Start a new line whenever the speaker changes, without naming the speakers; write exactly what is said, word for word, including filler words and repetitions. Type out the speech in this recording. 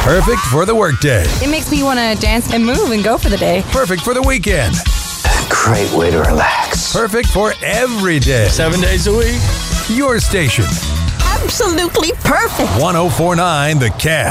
Perfect for the workday.
It makes me want to dance and move and go for the day.
Perfect for the weekend.
Great way to relax.
Perfect for every day.
Seven days a week.
Your station.
Absolutely perfect.
one oh four point nine The Cat.